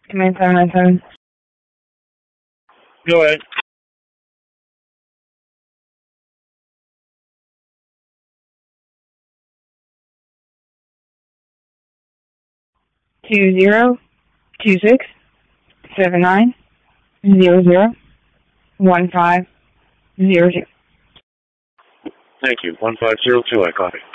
Command 797. Go ahead. Two 26 79 00 1502. Thank you. 1502, I copy.